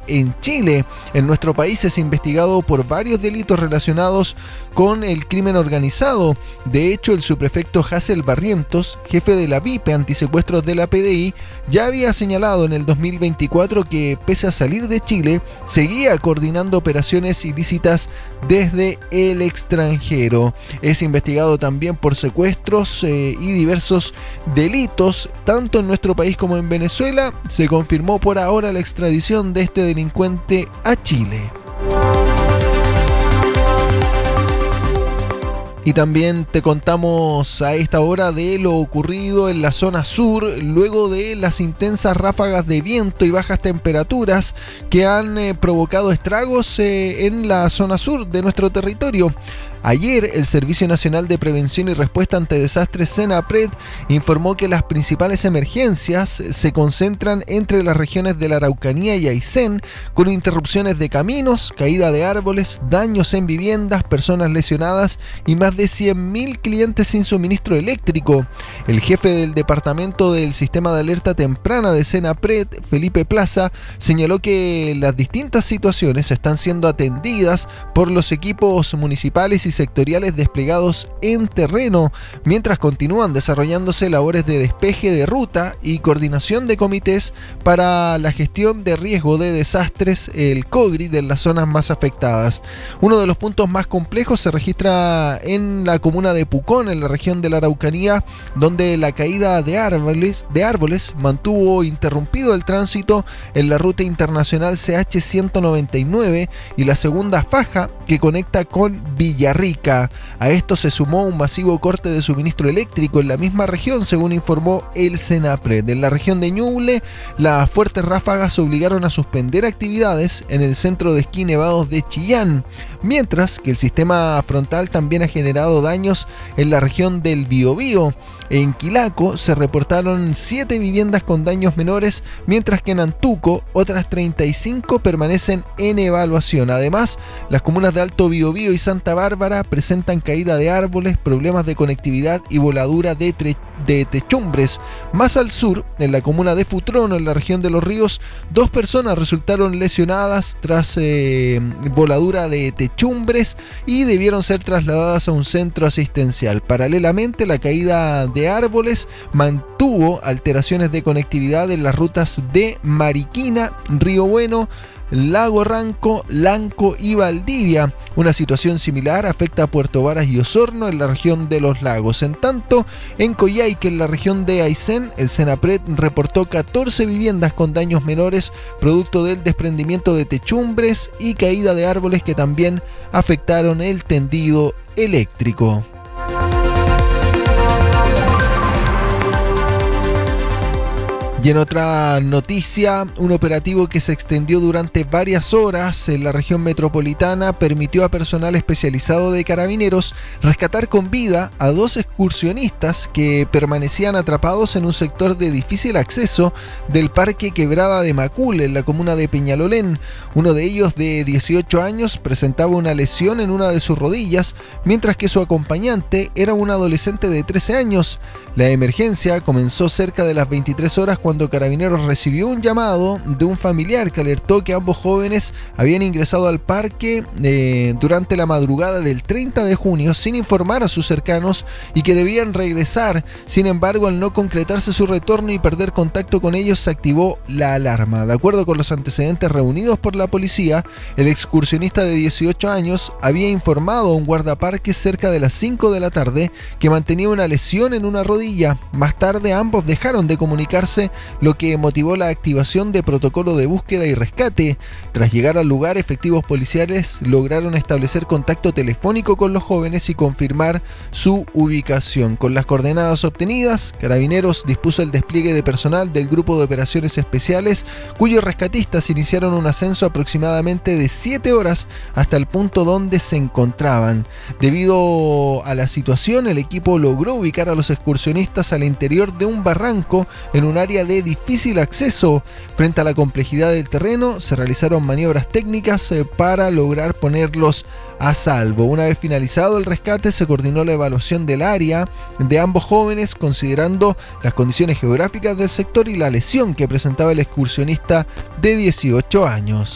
en Chile. En nuestro país es investigado por varios delitos relacionados con el crimen organizado. De hecho, el subprefecto Hassel Barrientos, jefe de la VIP antisecuestros de la PDI, ya había señalado en el 2024 que, pese a salir de Chile, seguía coordinando operaciones ilícitas desde el extranjero. Es investigado también por secuestros y diversos delitos, tanto en nuestro país como en Venezuela. Se confirmó por ahora la extradición de este delincuente a Chile. Y también te contamos a esta hora de lo ocurrido en la zona sur luego de las intensas ráfagas de viento y bajas temperaturas que han provocado estragos en la zona sur de nuestro territorio. Ayer, el Servicio Nacional de Prevención y Respuesta ante Desastres, SENAPRED, informó que las principales emergencias se concentran entre las regiones de la Araucanía y Aysén, con interrupciones de caminos, caída de árboles, daños en viviendas, personas lesionadas y más de 100.000 clientes sin suministro eléctrico. El jefe del Departamento del Sistema de Alerta Temprana de SENAPRED, Felipe Plaza, señaló que las distintas situaciones están siendo atendidas por los equipos municipales y sectoriales desplegados en terreno, mientras continúan desarrollándose labores de despeje de ruta y coordinación de comités para la gestión de riesgo de desastres, el COGRI, de las zonas más afectadas. Uno de los puntos más complejos se registra en la comuna de Pucón, en la región de la Araucanía, donde la caída de árboles mantuvo interrumpido el tránsito en la ruta internacional CH 199 y la segunda faja que conecta con Villarrica. A esto se sumó un masivo corte de suministro eléctrico en la misma región, según informó el SENAPRED. En la región de Ñuble, las fuertes ráfagas obligaron a suspender actividades en el centro de esquí nevados de Chillán, mientras que el sistema frontal también ha generado daños en la región del Biobío. En Quilaco se reportaron 7 viviendas con daños menores, mientras que en Antuco otras 35 permanecen en evaluación. Además, las comunas de Alto Biobío y Santa Bárbara presentan caída de árboles, problemas de conectividad y voladura de techumbres. Más al sur, en la comuna de Futrono, en la región de Los Ríos, 2 personas resultaron lesionadas tras voladura de techumbres y debieron ser trasladadas a un centro asistencial. Paralelamente, la caída de árboles mantuvo alteraciones de conectividad en las rutas de Mariquina, Río Bueno, Lago Ranco, Lanco y Valdivia. Una situación similar afecta a Puerto Varas y Osorno en la región de los lagos. En tanto, en Coyhaique, en la región de Aysén, el SENAPRED reportó 14 viviendas con daños menores producto del desprendimiento de techumbres y caída de árboles que también afectaron el tendido eléctrico. Y en otra noticia, un operativo que se extendió durante varias horas en la región metropolitana permitió a personal especializado de Carabineros rescatar con vida a 2 excursionistas que permanecían atrapados en un sector de difícil acceso del Parque Quebrada de Macul, en la comuna de Peñalolén. Uno de ellos, de 18 años, presentaba una lesión en una de sus rodillas, mientras que su acompañante era un adolescente de 13 años. La emergencia comenzó cerca de las 23 horas cuando Carabineros recibió un llamado de un familiar que alertó que ambos jóvenes habían ingresado al parque durante la madrugada del 30 de junio sin informar a sus cercanos y que debían regresar. Sin embargo, al no concretarse su retorno y perder contacto con ellos, se activó la alarma. De acuerdo con los antecedentes reunidos por la policía, el excursionista de 18 años había informado a un guardaparques cerca de las 5 de la tarde que mantenía una lesión en una rodilla. Más tarde, ambos dejaron de comunicarse, lo que motivó la activación de protocolo de búsqueda y rescate. Tras llegar al lugar, efectivos policiales lograron establecer contacto telefónico con los jóvenes y confirmar su ubicación. Con las coordenadas obtenidas, Carabineros dispuso el despliegue de personal del Grupo de Operaciones Especiales, cuyos rescatistas iniciaron un ascenso aproximadamente de 7 horas hasta el punto donde se encontraban. Debido a la situación, el equipo logró ubicar a los excursionistas al interior de un barranco en un área de difícil acceso. Frente a la complejidad del terreno, se realizaron maniobras técnicas para lograr ponerlos a salvo. Una vez finalizado el rescate, se coordinó la evaluación del área de ambos jóvenes, considerando las condiciones geográficas del sector y la lesión que presentaba el excursionista de 18 años.